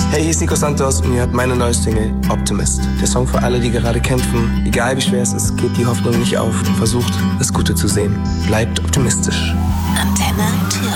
Hey, hier ist Nico Santos und ihr hört meine neue Single Optimist. Der Song für alle, die gerade kämpfen. Egal wie schwer es ist, gebt die Hoffnung nicht auf und versucht, das Gute zu sehen. Bleibt optimistisch. Antenne Alltime.